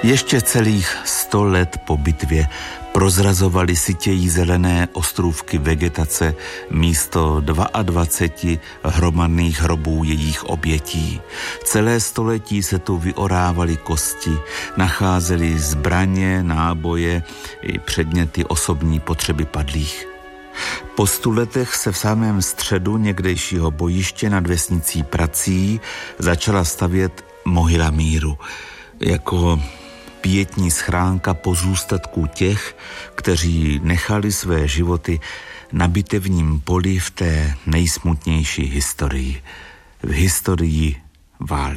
Ještě celých 100 let po bitvě prozrazovaly sytějí zelené ostrůvky vegetace místo 22 hromadných hrobů jejich obětí. Celé století se tu vyorávaly kosti, nacházely zbraně, náboje i předměty osobní potřeby padlých. Po 100 letech se v samém středu někdejšího bojiště nad vesnicí Prací začala stavět mohyla míru jako pietní schránka pozůstatků těch, kteří nechali své životy na bitevním poli v té nejsmutnější historii. V historii válek.